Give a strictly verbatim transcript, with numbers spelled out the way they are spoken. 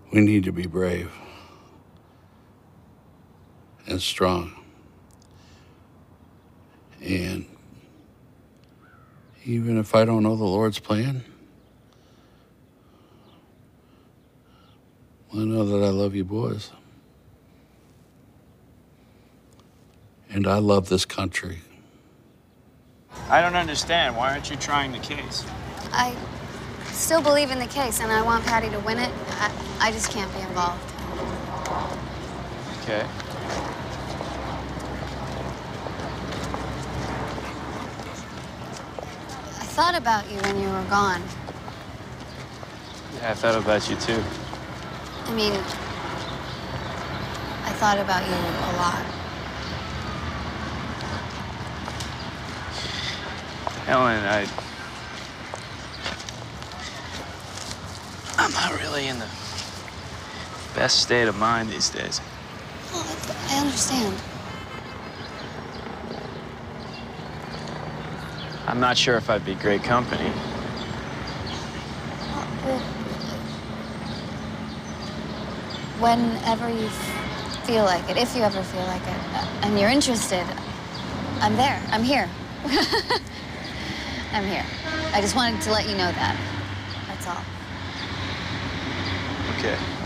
We need to be brave and strong. And even if I don't know the Lord's plan, I know that I love you boys. And I love this country. I don't understand. Why aren't you trying the case? I still believe in the case, and I want Patty to win it. I, I just can't be involved. Okay. I thought about you when you were gone. Yeah, I thought about you too. I mean, I thought about you a lot. Ellen, I... I'm not really in the best state of mind these days. Well, I understand. I'm not sure if I'd be great company. Well, whenever you feel like it, if you ever feel like it, and you're interested, I'm there. I'm here. I'm here. I just wanted to let you know that. That's all. Okay.